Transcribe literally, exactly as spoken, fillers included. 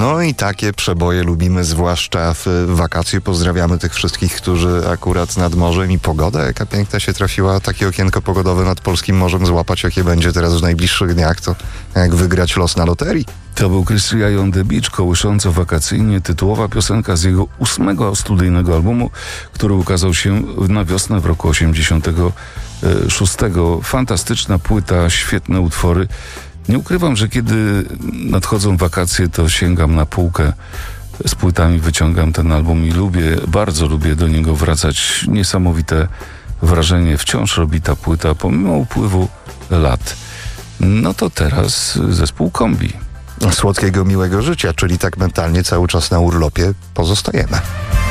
No i takie przeboje lubimy, zwłaszcza w wakacje. Pozdrawiamy tych wszystkich, którzy akurat nad morzem, i pogoda, jaka piękna się trafiła. Takie okienko pogodowe nad polskim morzem złapać, jakie będzie teraz w najbliższych dniach, to jak wygrać los na loterii. To był Chris Rea on the Beach, kołysząco wakacyjnie, tytułowa piosenka z jego ósmego studyjnego albumu, który ukazał się na wiosnę w roku osiemdziesiątego szóstego. Fantastyczna płyta, świetne utwory. Nie ukrywam, że kiedy nadchodzą wakacje, to sięgam na półkę z płytami, wyciągam ten album i lubię, bardzo lubię do niego wracać. Niesamowite wrażenie wciąż robi ta płyta, pomimo upływu lat. No to teraz zespół Kombi. Słodkiego, miłego życia, czyli tak mentalnie cały czas na urlopie pozostajemy.